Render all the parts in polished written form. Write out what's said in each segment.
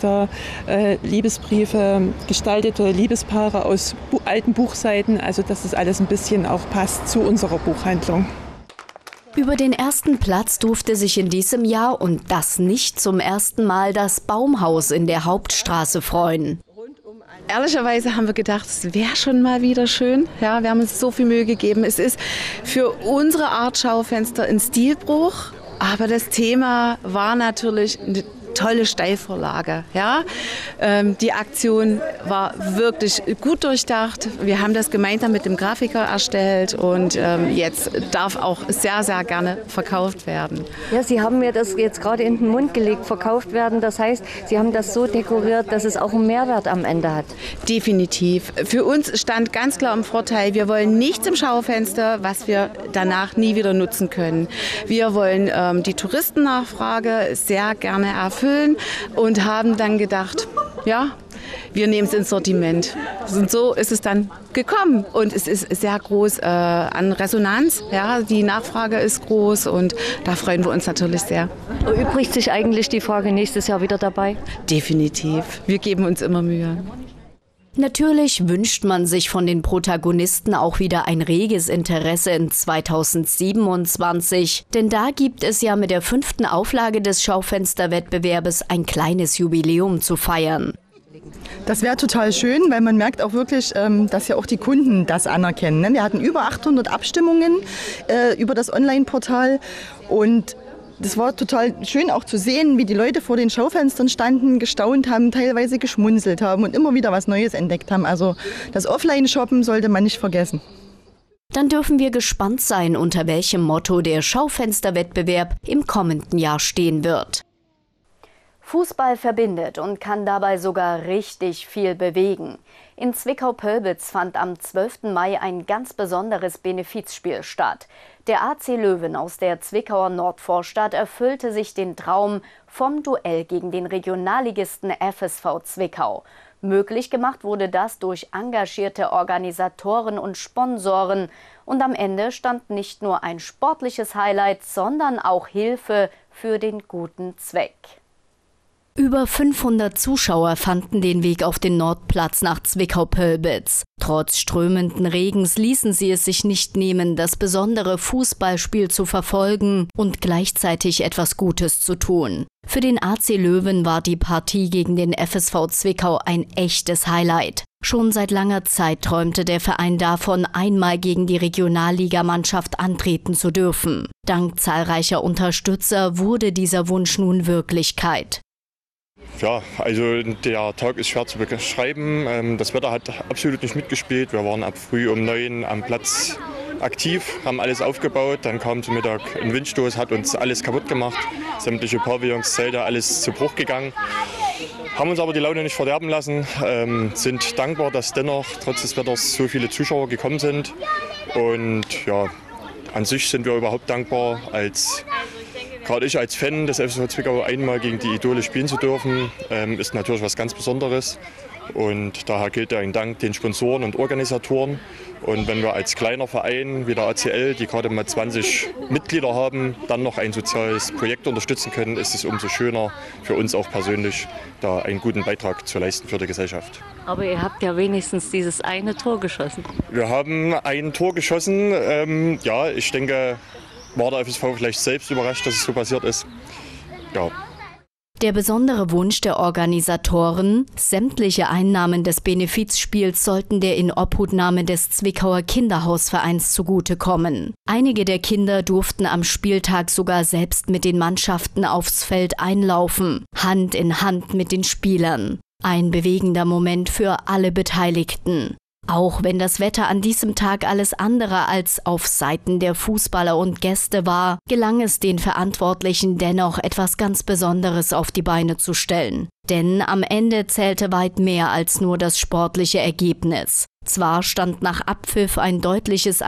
Schaufenster, Liebesbriefe, gestaltete Liebespaare aus alten Buchseiten, also dass das alles ein bisschen auch passt zu unserer Buchhandlung. Über den ersten Platz durfte sich in diesem Jahr, und das nicht zum ersten Mal, das Baumhaus in der Hauptstraße freuen. Ehrlicherweise haben wir gedacht, es wäre schon mal wieder schön. Ja, wir haben uns so viel Mühe gegeben. Es ist für unsere Art Schaufenster ein Stilbruch, aber das Thema war natürlich eine tolle Steilvorlage. Ja? Die Aktion war wirklich gut durchdacht. Wir haben das gemeinsam mit dem Grafiker erstellt und jetzt darf auch sehr, sehr gerne verkauft werden. Ja, Sie haben mir das jetzt gerade in den Mund gelegt, verkauft werden. Das heißt, Sie haben das so dekoriert, dass es auch einen Mehrwert am Ende hat. Definitiv. Für uns stand ganz klar im Vorteil, wir wollen nichts im Schaufenster, was wir danach nie wieder nutzen können. Wir wollen die Touristennachfrage sehr gerne erfüllen und haben dann gedacht, ja, wir nehmen es ins Sortiment. Und so ist es dann gekommen und es ist sehr groß an Resonanz. Ja, die Nachfrage ist groß und da freuen wir uns natürlich sehr. Erübrigt sich eigentlich die Frage nächstes Jahr wieder dabei? Definitiv. Wir geben uns immer Mühe. Natürlich wünscht man sich von den Protagonisten auch wieder ein reges Interesse in 2027, denn da gibt es ja mit der 5. Auflage des Schaufensterwettbewerbes ein kleines Jubiläum zu feiern. Das wäre total schön, weil man merkt auch wirklich, dass ja auch die Kunden das anerkennen. Wir hatten über 800 Abstimmungen über das Online-Portal und das war total schön auch zu sehen, wie die Leute vor den Schaufenstern standen, gestaunt haben, teilweise geschmunzelt haben und immer wieder was Neues entdeckt haben. Also das Offline-Shoppen sollte man nicht vergessen. Dann dürfen wir gespannt sein, unter welchem Motto der Schaufensterwettbewerb im kommenden Jahr stehen wird. Fußball verbindet und kann dabei sogar richtig viel bewegen. In Zwickau-Pölbitz fand am 12. Mai ein ganz besonderes Benefizspiel statt. Der AC Löwen aus der Zwickauer Nordvorstadt erfüllte sich den Traum vom Duell gegen den Regionalligisten FSV Zwickau. Möglich gemacht wurde das durch engagierte Organisatoren und Sponsoren. Und am Ende stand nicht nur ein sportliches Highlight, sondern auch Hilfe für den guten Zweck. Über 500 Zuschauer fanden den Weg auf den Nordplatz nach Zwickau-Pölbitz. Trotz strömenden Regens ließen sie es sich nicht nehmen, das besondere Fußballspiel zu verfolgen und gleichzeitig etwas Gutes zu tun. Für den AC Löwen war die Partie gegen den FSV Zwickau ein echtes Highlight. Schon seit langer Zeit träumte der Verein davon, einmal gegen die Regionalligamannschaft antreten zu dürfen. Dank zahlreicher Unterstützer wurde dieser Wunsch nun Wirklichkeit. Ja, also der Tag ist schwer zu beschreiben. Das Wetter hat absolut nicht mitgespielt. Wir waren ab früh um 9 am Platz aktiv, haben alles aufgebaut. Dann kam zum Mittag ein Windstoß, hat uns alles kaputt gemacht. Sämtliche Pavillons, Zelte, alles zu Bruch gegangen. Haben uns aber die Laune nicht verderben lassen, sind dankbar, dass dennoch trotz des Wetters so viele Zuschauer gekommen sind. Und ja, an sich sind wir überhaupt dankbar, gerade ich als Fan des FSV Zwickau einmal gegen die Idole spielen zu dürfen, ist natürlich was ganz Besonderes. Und daher gilt ein Dank den Sponsoren und Organisatoren. Und wenn wir als kleiner Verein wie der ACL, die gerade mal 20 Mitglieder haben, dann noch ein soziales Projekt unterstützen können, ist es umso schöner für uns auch persönlich, da einen guten Beitrag zu leisten für die Gesellschaft. Aber ihr habt ja wenigstens dieses eine Tor geschossen. Wir haben ein Tor geschossen. Ja, ich denke, war der FSV vielleicht selbst überrascht, dass es so passiert ist. Ja. Der besondere Wunsch der Organisatoren, sämtliche Einnahmen des Benefizspiels sollten der Inobhutnahme des Zwickauer Kinderhausvereins zugutekommen. Einige der Kinder durften am Spieltag sogar selbst mit den Mannschaften aufs Feld einlaufen, Hand in Hand mit den Spielern. Ein bewegender Moment für alle Beteiligten. Auch wenn das Wetter an diesem Tag alles andere als auf Seiten der Fußballer und Gäste war, gelang es den Verantwortlichen dennoch, etwas ganz Besonderes auf die Beine zu stellen. Denn am Ende zählte weit mehr als nur das sportliche Ergebnis. Zwar stand nach Abpfiff ein deutliches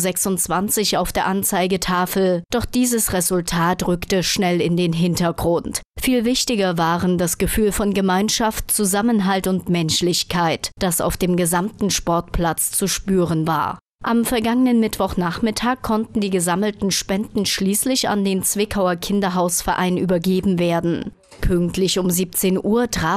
1:26 auf der Anzeigetafel, doch dieses Resultat rückte schnell in den Hintergrund. Viel wichtiger waren das Gefühl von Gemeinschaft, Zusammenhalt und Menschlichkeit, das auf dem gesamten Sportplatz zu spüren war. Am vergangenen Mittwochnachmittag konnten die gesammelten Spenden schließlich an den Zwickauer Kinderhausverein übergeben werden. Pünktlich um 17 Uhr traf